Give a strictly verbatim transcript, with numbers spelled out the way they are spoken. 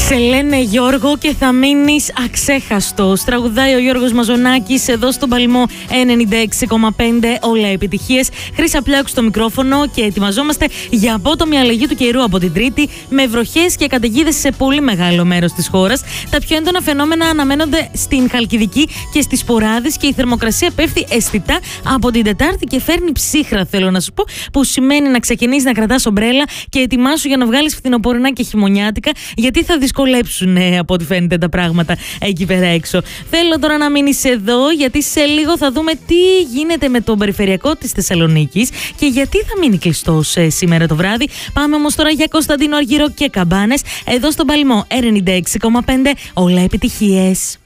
Σε λένε Γιώργο και θα μείνεις αξέχαστος. Τραγουδάει ο Γιώργος Μαζονάκης εδώ στον Παλμό ενενήντα έξι κόμμα πέντε. Όλα επιτυχίες. Χρύσα Πλάκου στο μικρόφωνο και ετοιμαζόμαστε για απότομη αλλαγή του καιρού από την Τρίτη, με βροχές και καταιγίδες σε πολύ μεγάλο μέρος της χώρας. Τα πιο έντονα φαινόμενα αναμένονται στην Χαλκιδική και στις Ποράδες και η θερμοκρασία πέφτει αισθητά από την Τετάρτη και φέρνει ψύχρα, θέλω να σου πω, που σημαίνει να ξεκινήσεις να κρατάς ομπρέλα και ετοιμάσου για να βγάλεις φθινοπορεινά και χειμωνιάτικα, γιατί θα δυσκολέψουν ε, από ό,τι φαίνεται τα πράγματα εκεί πέρα έξω. Θέλω τώρα να μείνεις εδώ, γιατί σε λίγο θα δούμε τι γίνεται με τον περιφερειακό της Θεσσαλονίκης και γιατί θα μείνει κλειστός ε, σήμερα το βράδυ. Πάμε όμως τώρα για Κωνσταντίνο Αργυρό και Καμπάνες εδώ στον Παλμό ενενήντα έξι κόμμα πέντε. Όλα επιτυχίες.